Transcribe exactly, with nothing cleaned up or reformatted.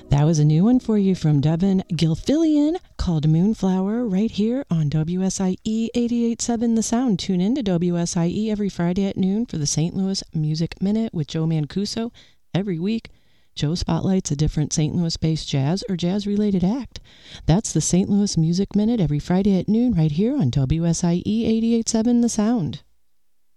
That was a new one for you from Devin Gilfillian called Moonflower right here on W S I E eighty-eight point seven The Sound. Tune in to W S I E every Friday at noon for the Saint Louis Music Minute with Joe Mancuso. Every week, Joe spotlights a different Saint Louis-based jazz or jazz-related act. That's the Saint Louis Music Minute every Friday at noon right here on W S I E eighty-eight point seven The Sound.